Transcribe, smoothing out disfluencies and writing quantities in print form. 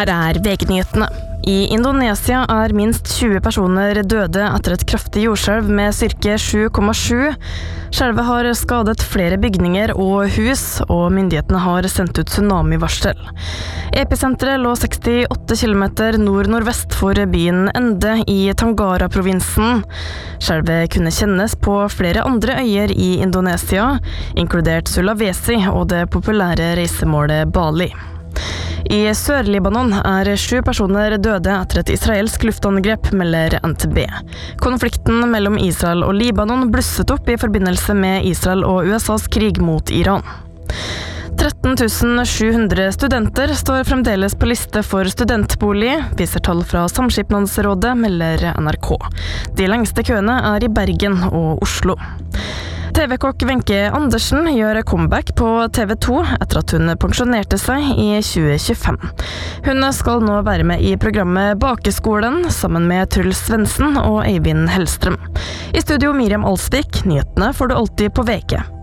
Her VG-nyhetene. I Indonesia minst 20 personer døde etter et kraftig jordskjelv med styrke 7,7. Skjelvet har skadet flere bygninger og hus, og myndighetene har sendt ut tsunami-varsel. Episenteret lå 68 kilometer nord-nordvest for byen Ende i Tenggara-provinsen. Skjelvet kunne kjennes på flere andre øyer i Indonesia, inkludert Sulawesi og det populære reisemålet Bali. I Sør-Libanon 7 personer døde etter et israelsk luftangrep, melder NTB. Konflikten mellom Israel og Libanon blusset opp i forbindelse med Israel og USAs krig mot Iran. 13 700 studenter står fremdeles på liste for studentbolig, viser tall fra Samskipnadsrådet, melder NRK. De lengste køene i Bergen og Oslo. TV-kokk Wenche Andersen gjør comeback på TV 2 etter at hun pensjonerte seg i 2025. Hun skal nå være med i programmet Bakeskolen sammen med Truls Svendsen og Eivind Hellstrøm. I studio Miriam Alsvik, nyhetene får du alltid på VG.